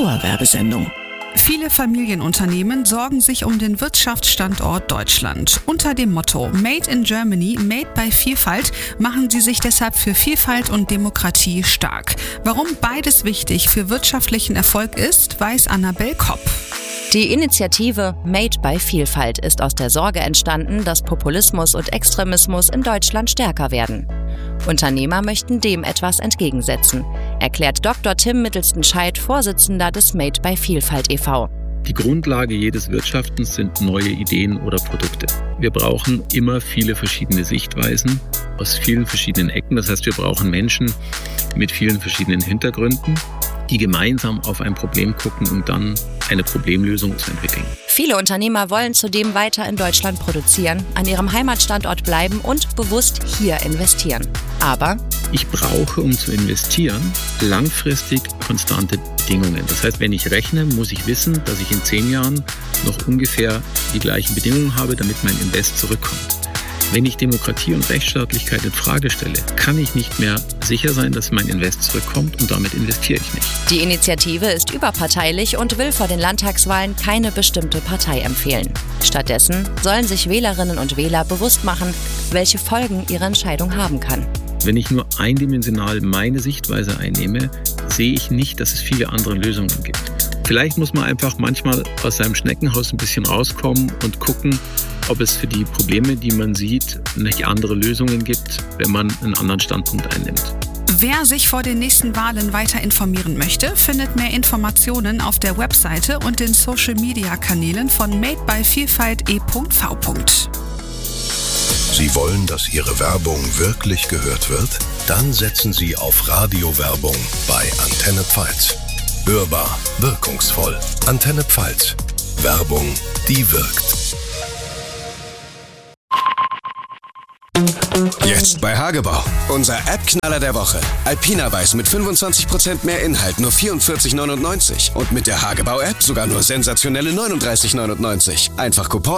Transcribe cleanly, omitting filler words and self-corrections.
Dauerwerbesendung. Viele Familienunternehmen sorgen sich um den Wirtschaftsstandort Deutschland. Unter dem Motto Made in Germany, Made by Vielfalt machen sie sich deshalb für Vielfalt und Demokratie stark. Warum beides wichtig für wirtschaftlichen Erfolg ist, weiß Annabel Kopp. Die Initiative Made by Vielfalt ist aus der Sorge entstanden, dass Populismus und Extremismus in Deutschland stärker werden. Unternehmer möchten dem etwas entgegensetzen, erklärt Dr. Tim Mittelsten-Scheidt, Vorsitzender des Made by Vielfalt e.V. Die Grundlage jedes Wirtschaftens sind neue Ideen oder Produkte. Wir brauchen immer viele verschiedene Sichtweisen aus vielen verschiedenen Ecken. Das heißt, wir brauchen Menschen mit vielen verschiedenen Hintergründen, die gemeinsam auf ein Problem gucken und dann eine Problemlösung zu entwickeln. Viele Unternehmer wollen zudem weiter in Deutschland produzieren, an ihrem Heimatstandort bleiben und bewusst hier investieren. Aber ich brauche, um zu investieren, langfristig konstante Bedingungen. Das heißt, wenn ich rechne, muss ich wissen, dass ich in 10 Jahren noch ungefähr die gleichen Bedingungen habe, damit mein Invest zurückkommt. Wenn ich Demokratie und Rechtsstaatlichkeit in Frage stelle, kann ich nicht mehr sicher sein, dass mein Invest zurückkommt und damit investiere ich nicht. Die Initiative ist überparteilich und will vor den Landtagswahlen keine bestimmte Partei empfehlen. Stattdessen sollen sich Wählerinnen und Wähler bewusst machen, welche Folgen ihre Entscheidung haben kann. Wenn ich nur eindimensional meine Sichtweise einnehme, sehe ich nicht, dass es viele andere Lösungen gibt. Vielleicht muss man einfach manchmal aus seinem Schneckenhaus ein bisschen rauskommen und gucken, ob es für die Probleme, die man sieht, nicht andere Lösungen gibt, wenn man einen anderen Standpunkt einnimmt. Wer sich vor den nächsten Wahlen weiter informieren möchte, findet mehr Informationen auf der Webseite und den Social-Media-Kanälen von Made by Vielfalt e.V. Sie wollen, dass Ihre Werbung wirklich gehört wird? Dann setzen Sie auf Radiowerbung bei Antenne Pfalz. Hörbar, wirkungsvoll. Antenne Pfalz. Werbung, die wirkt. Jetzt bei Hagebau. Unser App-Knaller der Woche. Alpina Weiß mit 25% mehr Inhalt, nur 44,99. Und mit der Hagebau-App sogar nur sensationelle 39,99. Einfach Coupon